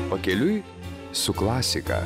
Pakeliui su klasika.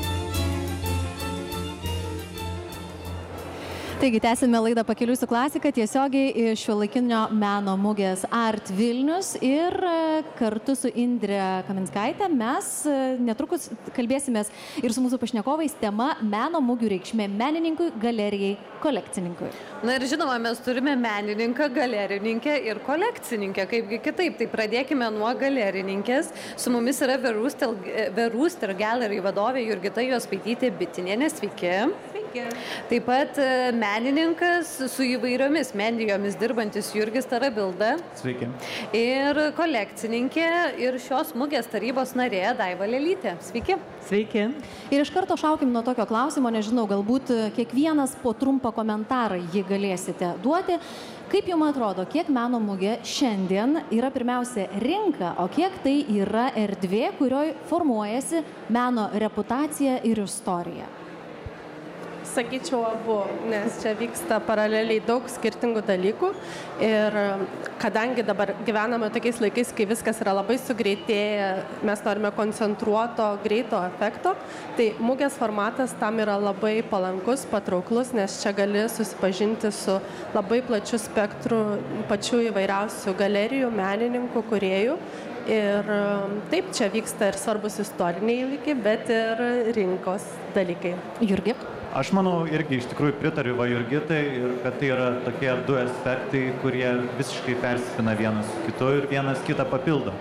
Taigi, tęsime laidą Pakeliui su klasika tiesiogiai iš šiuolaikinio meno mugės Art Vilnius ir kartu su Indre Kaminskaite mes netrukus kalbėsimės ir su mūsų pašnekovais tema meno mugių reikšmė menininkui, galerijai, kolekcininkui. Na ir žinoma, mes turime menininką, galerininkę ir kolekcininkę, kaipgi kitaip. Tai pradėkime nuo galerininkės. Su mumis yra Verūster Gallery vadovė Jurgita Juospaitytė Bitinienė. Sveiki. Sveiki. Taip pat menininkas su įvairiomis medijomis dirbantis Jurgis Tarabilda. Sveiki. Ir kolekcininkė ir šios mugės tarybos narė Daiva Lelytė. Sveiki. Sveiki. Ir iš karto šaukim nuo tokio klausimo, nežinau, galbūt kiekvienas po trumpą komentarą jį galėsite duoti. Kaip jums atrodo, kiek meno mugė šiandien yra pirmiausia rinka, o kiek tai yra erdvė, kurioje formuojasi meno reputacija ir istorija? Sakyčiau abu, nes čia vyksta paraleliai daug skirtingų dalykų ir kadangi dabar gyvename tokiais laikais, kai viskas yra labai sugreitėję, mes norime koncentruoto, greito efekto, tai mugės formatas tam yra labai palankus, patrauklus, nes čia gali susipažinti su labai plačiu spektru pačių įvairiausių galerijų, menininkų, kūrėjų. Ir taip, čia vyksta ir svarbus istoriniai įvykiai, bet ir rinkos dalykai. Jurgi? Aš manau, irgi iš tikrųjų pritariu Jurgitai ir kad tai yra tokie du aspektai, kurie visiškai persipina vienas su kitu ir vienas kitą papildo.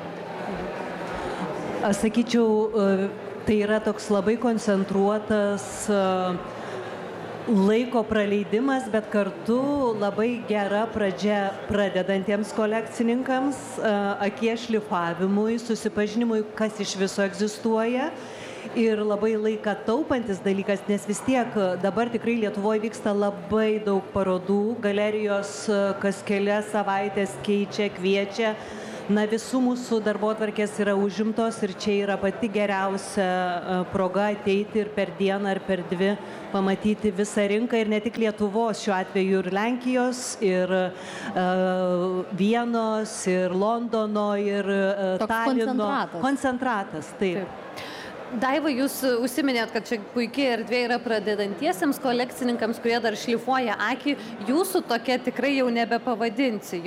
Aš sakyčiau, tai yra toks labai koncentruotas laiko praleidimas, bet kartu labai gera pradžia pradedantiems kolekcininkams, akies šlifavimui, susipažinimui, kas iš viso egzistuoja. Ir labai laiką taupantis dalykas, nes vis tiek dabar tikrai Lietuvoje vyksta labai daug parodų, galerijos kas kelias savaitės keičia, kviečia. Na, visų mūsų darbotvarkės yra užimtos ir čia yra pati geriausia proga ateiti ir per dieną ar per dvi pamatyti visą rinką ir ne tik Lietuvos, šiuo atveju ir Lenkijos, ir Vienos, ir Londono, ir Talino. Koncentratas, taip. Daiva, jūs užsiminėt, kad čia puikiai erdvė yra pradedantiesiems kolekcininkams, kurie dar šlifuoja akį. Jūsų tokia tikrai jau nebepavadinsi.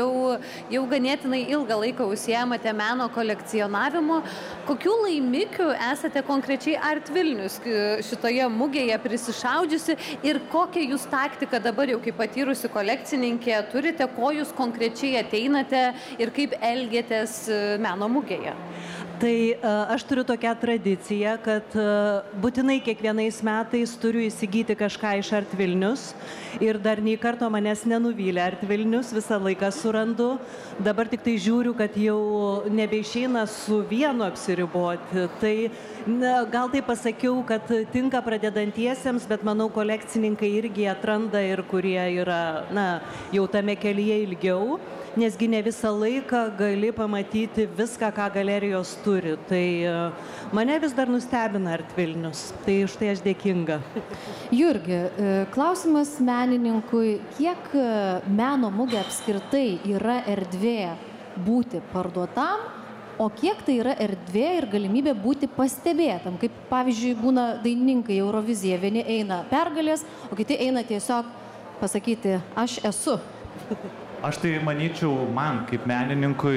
Jau ganėtinai ilgą laiką užsiemate meno kolekcionavimo. Kokių laimikių esate konkrečiai Art Vilnius šitoje mugėje prisišaudžiusi ir kokią jūs taktiką dabar jau kaip patyrusi kolekcininkė turite, ko jūs konkrečiai ateinate ir kaip elgiatės meno mugėje? Tai aš turiu tokią tradiciją, kad būtinai kiekvienais metais turiu įsigyti kažką iš Art Vilnius ir dar nei karto manęs nenuvylė Art Vilnius, visą laiką surandu. Dabar tik tai žiūriu, kad jau nebeišeina su vienu apsiriboti. Tai gal tai pasakiau, kad tinka pradedantiesiems, bet manau kolekcininkai irgi atranda ir kurie yra jau tame kelyje ilgiau. Nesgi ne visą laiką gali pamatyti viską, ką galerijos turi. Tai mane vis dar nustebina Art Vilnius. Tai už tai aš dėkinga. Jurgi, klausimas menininkui, kiek meno mugė apskritai yra erdvė būti parduotam, o kiek tai yra erdvė ir galimybė būti pastebėtam? Kaip pavyzdžiui būna dainininkai Eurovizija, vieni eina pergalės, o kiti eina tiesiog pasakyti, aš esu. Aš tai manyčiau, man kaip menininkui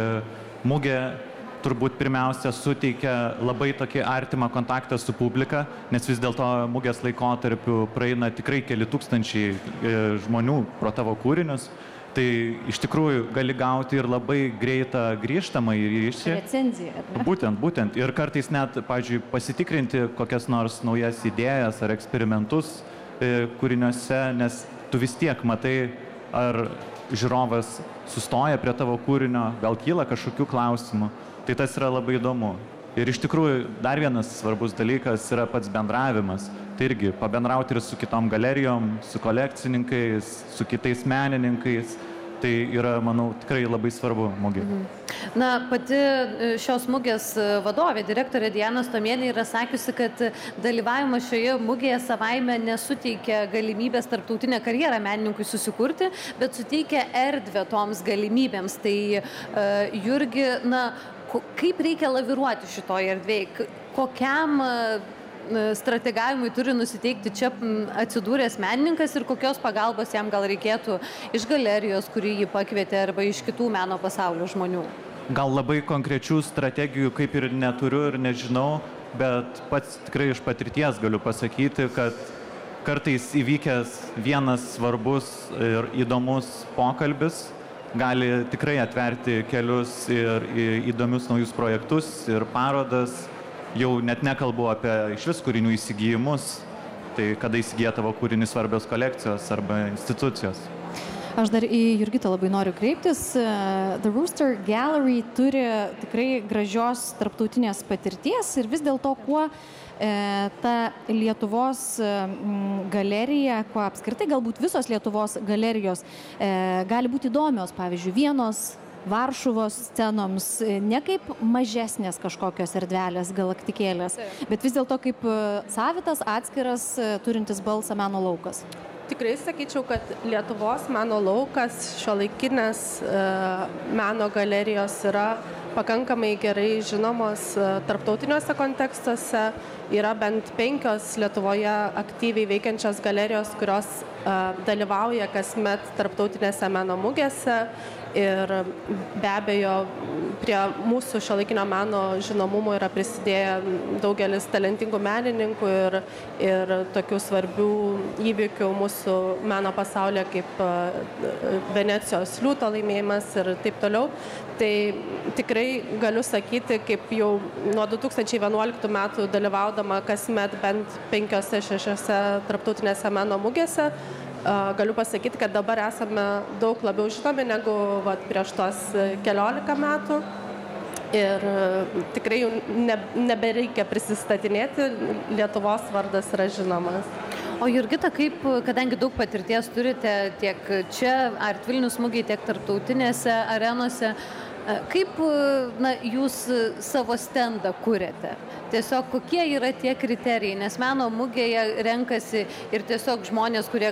mugė turbūt pirmiausia suteikia labai tokį artimą kontaktą su publika, nes vis dėlto mugės laikotarpiu praeina tikrai keli tūkstančiai žmonių pro tavo kūrinius. Tai iš tikrųjų gali gauti ir labai greitą grįžtamą ryšį. Recenziją. Būtent. Ir kartais net, pavyzdžiui, pasitikrinti kokias nors naujas idėjas ar eksperimentus kūriniuose, nes tu vis tiek matai, ar žiūrovas sustoja prie tavo kūrinio, gal kyla kažkokių klausimų. Tai tas yra labai įdomu. Ir iš tikrųjų dar vienas svarbus dalykas yra pats bendravimas. Tai irgi pabendrauti ir su kitom galerijom, su kolekcininkais, su kitais menininkais. Tai yra, manau, tikrai labai svarbu mugė. Na, pati šios mugės vadovė, direktorė Diana Stomienė yra sakiusi, kad dalyvavimas šioje mugėje savaime nesuteikia galimybės tarptautinę karjerą menininkui susikurti, bet suteikia erdvę toms galimybėms. Tai Jurgi, Kaip reikia laviruoti šitoje erdvėje? Kokiam strategavimui turi nusiteikti čia atsidūręs menininkas ir kokios pagalbos jam gal reikėtų iš galerijos, kurį jį pakvietė, arba iš kitų meno pasaulio žmonių? Gal labai konkrečių strategijų kaip ir neturiu ir nežinau, bet pats tikrai iš patirties galiu pasakyti, kad kartais įvykęs vienas svarbus ir įdomus pokalbis gali tikrai atverti kelius ir įdomius naujus projektus ir parodas. Jau net nekalbu apie išvis kūrinių įsigijimus, tai kada įsigyja tavo kūrinį svarbios kolekcijos arba institucijos. Aš dar į Jurgitą labai noriu kreiptis. The Rooster Gallery turi tikrai gražios tarptautinės patirties ir vis dėlto kuo ta Lietuvos galerija, kuo apskritai galbūt visos Lietuvos galerijos gali būti įdomios, pavyzdžiui, Vienos, Varšuvos scenoms, ne kaip mažesnės kažkokios erdvelės, galaktikėlės, bet vis dėlto kaip savitas, atskiras, turintis balsą meno laukas. Tikrai sakyčiau, kad Lietuvos meno laukas, šiuolaikinės meno galerijos yra pakankamai gerai žinomos tarptautiniuose kontekstuose. Yra bent 5 Lietuvoje aktyviai veikiančios galerijos, kurios dalyvauja kasmet tarptautinėse meno mugėse. Ir be abejo, prie mūsų šiuolaikinio meno žinomumo yra prisidėję daugelis talentingų menininkų ir tokių svarbių įvykių mūsų meno pasaulyje, kaip Venecijos liūto laimėjimas ir taip toliau. Tai tikrai galiu sakyti, kaip jau nuo 2011 metų dalyvaudama kasmet bent 5-6 tarptautinėse meno mugėse, galiu pasakyti, kad dabar esame daug labiau žinomi negu prieš tuos 14 metų ir tikrai nebereikia prisistatinėti, Lietuvos vardas yra žinomas. O Jurgita, kaip, kadangi daug patirties turite tiek čia Art Vilnius mugėje, tiek tarptautinėse arenose, kaip jūs savo stendą kuriate? Tiesiog kokie yra tie kriterijai, nes meno mugėje renkasi ir tiesiog žmonės, kurie